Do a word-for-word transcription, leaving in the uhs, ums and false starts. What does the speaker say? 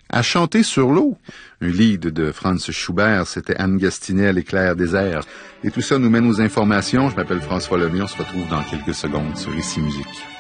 À chanter sur l'eau. Un lead de Franz Schubert, c'était Anne Gastinel et Claire Désert. Et tout ça nous mène aux informations. Je m'appelle François Lemay, on se retrouve dans quelques secondes sur Ici Musique.